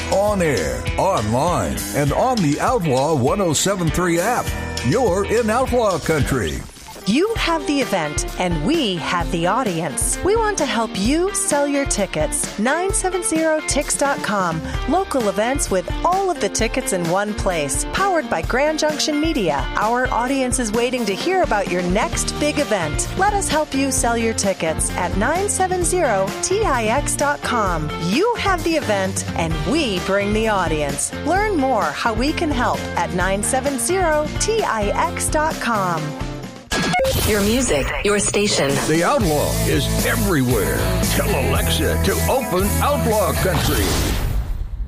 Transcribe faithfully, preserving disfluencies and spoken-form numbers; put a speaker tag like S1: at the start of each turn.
S1: on air, online, and on the Outlaw one oh seven point three app. You're in Outlaw Country.
S2: You have the event, and we have the audience. We want to help you sell your tickets. nine seven zero tix dot com. Local events with all of the tickets in one place. Powered by Grand Junction Media. Our audience is waiting to hear about your next big event. Let us help you sell your tickets at nine seven zero tix dot com. You have the event, and we bring the audience. Learn more how we can help at nine seven zero tix dot com.
S3: Your music, your station.
S1: The Outlaw is everywhere. Tell Alexa to open Outlaw Country.